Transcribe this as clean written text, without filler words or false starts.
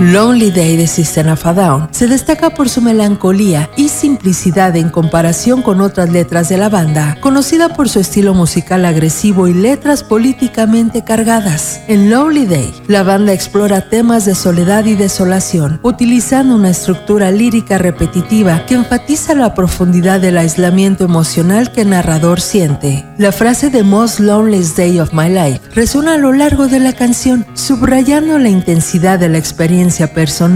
Lonely Day de System of a Down se destaca por su melancolía y simplicidad en comparación con otras letras de la banda, conocida por su estilo musical agresivo y letras políticamente cargadas. En Lonely Day, la banda explora temas de soledad y desolación, utilizando una estructura lírica repetitiva que enfatiza la profundidad del aislamiento emocional que el narrador siente. La frase "The most loneliest day of my life" resuena a lo largo de la canción, subrayando la intensidad de la experiencia personal